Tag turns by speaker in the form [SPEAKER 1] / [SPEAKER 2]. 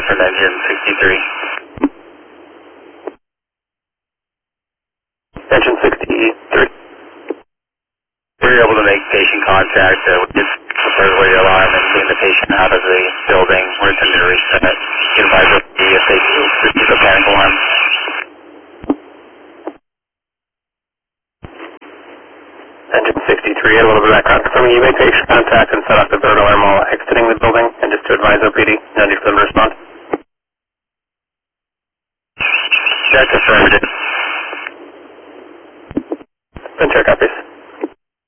[SPEAKER 1] from engine 63.
[SPEAKER 2] Engine 63.
[SPEAKER 1] We were able to make patient contact. We just prepared the radio alarm and getting the patient out of the building. We're attempting to reset it. Advise if they receive a panic alarm.
[SPEAKER 2] Engine 63, a little bit of background. Confirming you made patient contact and set off the bird alarm while exiting the building, and just to advise OPD, no need for them to respond.
[SPEAKER 1] That's affirmative.
[SPEAKER 2] Ventura copies.